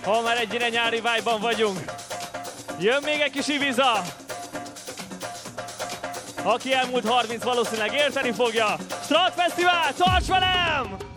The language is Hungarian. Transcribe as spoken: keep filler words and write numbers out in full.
Ha már egyre nyári vibe-ban vagyunk. Jön még egy kis Ibiza. Aki elmúlt harminc valószínűleg érteni fogja. Strat Fesztivál, tarts velem!